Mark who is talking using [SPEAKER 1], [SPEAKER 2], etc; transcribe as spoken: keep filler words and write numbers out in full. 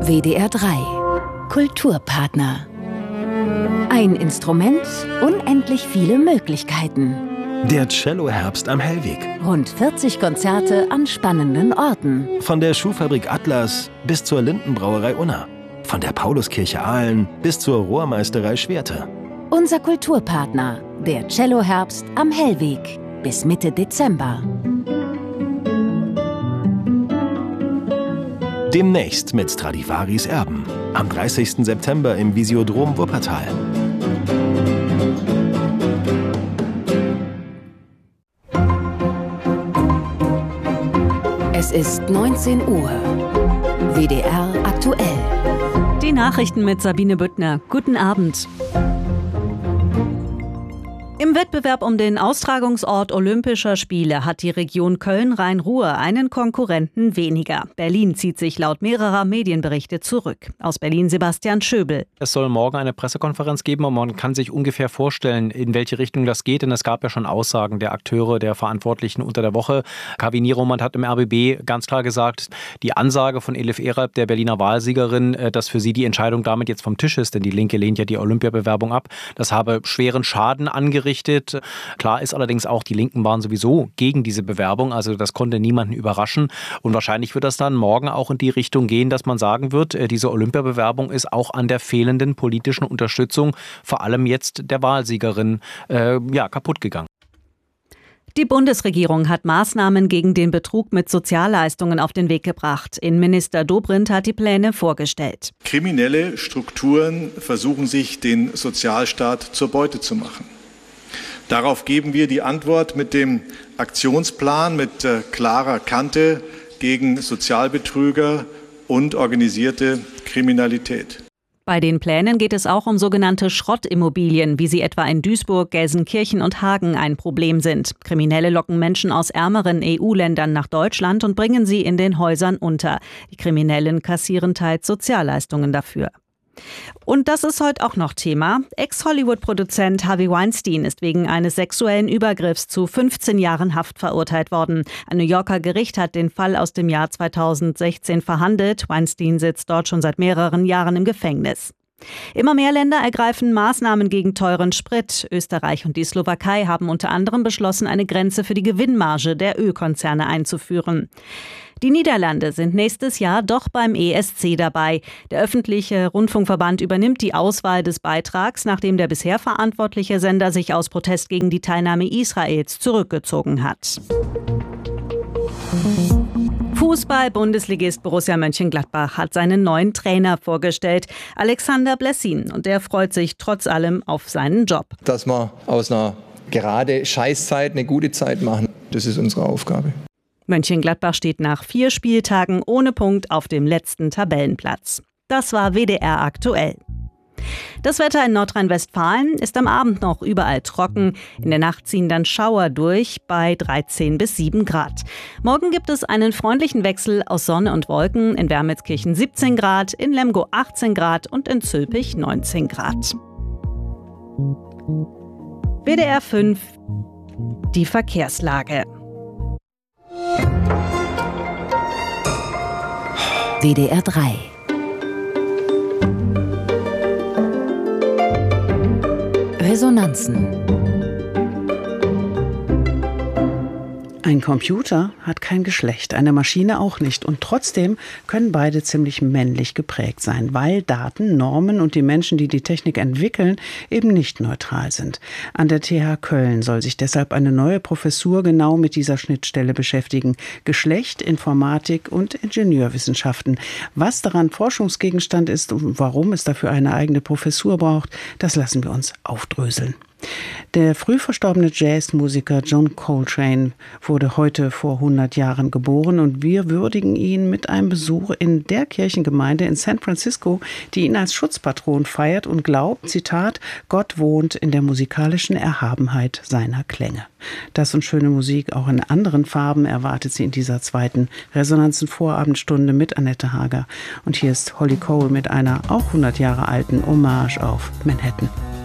[SPEAKER 1] W D R drei Kulturpartner. Ein Instrument, unendlich viele Möglichkeiten.
[SPEAKER 2] Der Cello-Herbst am Hellweg.
[SPEAKER 1] Rund vierzig Konzerte an spannenden Orten.
[SPEAKER 2] Von der Schuhfabrik Atlas bis zur Lindenbrauerei Unna. Von der Pauluskirche Aalen bis zur Rohrmeisterei Schwerte.
[SPEAKER 1] Unser Kulturpartner, der Cello-Herbst am Hellweg. Bis Mitte Dezember.
[SPEAKER 2] Demnächst mit Stradivaris Erben. Am dreißigsten September im Visiodrom Wuppertal.
[SPEAKER 1] Es ist neunzehn Uhr. W D R aktuell.
[SPEAKER 3] Die Nachrichten mit Sabine Büttner. Guten Abend. Im Wettbewerb um den Austragungsort Olympischer Spiele hat die Region Köln-Rhein-Ruhr einen Konkurrenten weniger. Berlin zieht sich laut mehrerer Medienberichte zurück. Aus Berlin Sebastian Schöbel.
[SPEAKER 4] Es soll morgen eine Pressekonferenz geben und man kann sich ungefähr vorstellen, in welche Richtung das geht. Denn es gab ja schon Aussagen der Akteure, der Verantwortlichen unter der Woche. Kaveh Nieromand hat im R B B ganz klar gesagt, die Ansage von Elif Eralp, der Berliner Wahlsiegerin, dass für sie die Entscheidung damit jetzt vom Tisch ist, denn die Linke lehnt ja die Olympiabewerbung ab, das habe schweren Schaden angerichtet. Klar ist allerdings auch, die Linken waren sowieso gegen diese Bewerbung, also das konnte niemanden überraschen und wahrscheinlich wird das dann morgen auch in die Richtung gehen, dass man sagen wird, diese Olympiabewerbung ist auch an der fehlenden politischen Unterstützung, vor allem jetzt der Wahlsiegerin, äh, ja, kaputt gegangen.
[SPEAKER 3] Die Bundesregierung hat Maßnahmen gegen den Betrug mit Sozialleistungen auf den Weg gebracht. Innenminister Dobrindt hat die Pläne vorgestellt.
[SPEAKER 5] Kriminelle Strukturen versuchen sich, den Sozialstaat zur Beute zu machen. Darauf geben wir die Antwort mit dem Aktionsplan mit äh, klarer Kante gegen Sozialbetrüger und organisierte Kriminalität.
[SPEAKER 3] Bei den Plänen geht es auch um sogenannte Schrottimmobilien, wie sie etwa in Duisburg, Gelsenkirchen und Hagen ein Problem sind. Kriminelle locken Menschen aus ärmeren E U-Ländern nach Deutschland und bringen sie in den Häusern unter. Die Kriminellen kassieren teils Sozialleistungen dafür. Und das ist heute auch noch Thema. Ex-Hollywood-Produzent Harvey Weinstein ist wegen eines sexuellen Übergriffs zu fünfzehn Jahren Haft verurteilt worden. Ein New Yorker Gericht hat den Fall aus dem Jahr zweitausendsechzehn verhandelt. Weinstein sitzt dort schon seit mehreren Jahren im Gefängnis. Immer mehr Länder ergreifen Maßnahmen gegen teuren Sprit. Österreich und die Slowakei haben unter anderem beschlossen, eine Grenze für die Gewinnmarge der Ölkonzerne einzuführen. Die Niederlande sind nächstes Jahr doch beim E S C dabei. Der öffentliche Rundfunkverband übernimmt die Auswahl des Beitrags, nachdem der bisher verantwortliche Sender sich aus Protest gegen die Teilnahme Israels zurückgezogen hat. Fußball-Bundesligist Borussia Mönchengladbach hat seinen neuen Trainer vorgestellt, Alexander Blessin. Und der freut sich trotz allem auf seinen Job.
[SPEAKER 6] Dass wir aus einer gerade Scheißzeit eine gute Zeit machen, das ist unsere Aufgabe.
[SPEAKER 3] Mönchengladbach steht nach vier Spieltagen ohne Punkt auf dem letzten Tabellenplatz. Das war W D R aktuell. Das Wetter in Nordrhein-Westfalen ist am Abend noch überall trocken. In der Nacht ziehen dann Schauer durch bei dreizehn bis sieben Grad. Morgen gibt es einen freundlichen Wechsel aus Sonne und Wolken. In Wermelskirchen siebzehn Grad, in Lemgo achtzehn Grad und in Zülpich neunzehn Grad. W D R fünf, die Verkehrslage.
[SPEAKER 1] W D R drei Resonanzen.
[SPEAKER 7] Ein Computer hat kein Geschlecht, eine Maschine auch nicht. Und trotzdem können beide ziemlich männlich geprägt sein, weil Daten, Normen und die Menschen, die die Technik entwickeln, eben nicht neutral sind. An der T H Köln soll sich deshalb eine neue Professur genau mit dieser Schnittstelle beschäftigen. Geschlecht, Informatik und Ingenieurwissenschaften. Was daran Forschungsgegenstand ist und warum es dafür eine eigene Professur braucht, das lassen wir uns aufdröseln. Der früh verstorbene Jazzmusiker John Coltrane wurde heute vor hundert Jahren geboren und wir würdigen ihn mit einem Besuch in der Kirchengemeinde in San Francisco, die ihn als Schutzpatron feiert und glaubt, Zitat, Gott wohnt in der musikalischen Erhabenheit seiner Klänge. Das und schöne Musik auch in anderen Farben erwartet sie in dieser zweiten Resonanzen-Vorabendstunde mit Annette Hager. Und hier ist Holly Cole mit einer auch hundert Jahre alten Hommage auf Manhattan.